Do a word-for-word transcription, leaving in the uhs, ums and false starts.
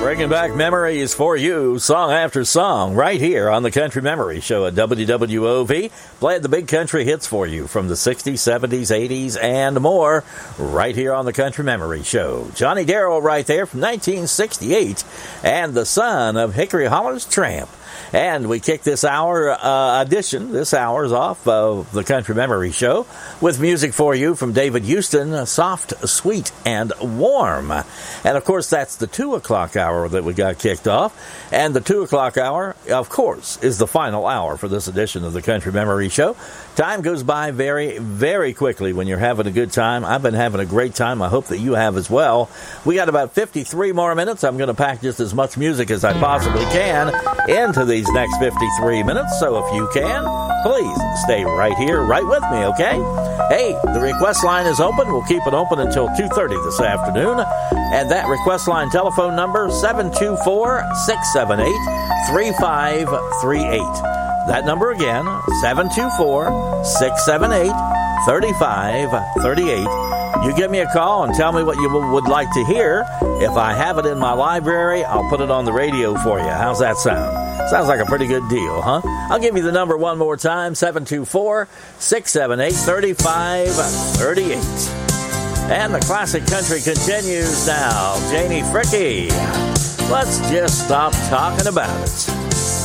Bringing back memories for you, song after song, right here on the Country Memory Show at W W O V. Playing the big country hits for you from the sixties, seventies, eighties, and more, right here on the Country Memory Show. Johnny Darrell right there from nineteen sixty-eight, and the son of Hickory Holler's Tramp. And we kick this hour uh, edition, this hour's off of the Country Memory Show, with music for you from David Houston, Soft, Sweet, and Warm. And, of course, that's the two o'clock hour that we got kicked off. And the two o'clock hour, of course, is the final hour for this edition of the Country Memory Show. Time goes by very, very quickly when you're having a good time. I've been having a great time. I hope that you have as well. We got about fifty-three more minutes. I'm going to pack just as much music as I possibly can into these next fifty-three minutes. So if you can, please stay right here, right with me, okay? Hey, the request line is open. We'll keep it open until two thirty this afternoon. And that request line telephone number, seven two four, six seven eight, three five three eight. That number again, seven two four, six seven eight, three five three eight. You give me a call and tell me what you would like to hear. If I have it in my library, I'll put it on the radio for you. How's that sound? Sounds like a pretty good deal, huh? I'll give you the number one more time, seven two four, six seven eight, three five three eight. And the classic country continues now. Janie Fricke, let's just stop talking about it.